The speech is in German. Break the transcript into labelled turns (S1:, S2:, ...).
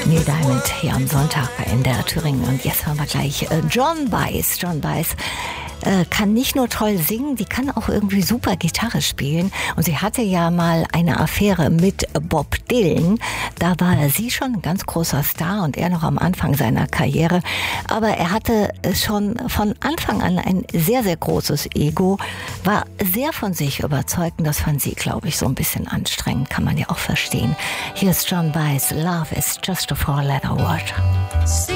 S1: Neil Diamond hier am Sonntag bei NDR Thüringen. Und jetzt hören wir gleich Joan Baez. Joan Baez kann nicht nur toll singen, die kann auch irgendwie super Gitarre spielen. Und sie hatte ja mal eine Affäre mit Bob Dylan. Da war sie schon ein ganz großer Star und er noch am Anfang seiner Karriere. Aber er hatte schon von Anfang an ein sehr, sehr großes Ego, war sehr von sich überzeugt. Und das fand sie, glaube ich, so ein bisschen anstrengend, kann man ja auch verstehen. Hier ist Joan Baez, Love is just a four-letter word.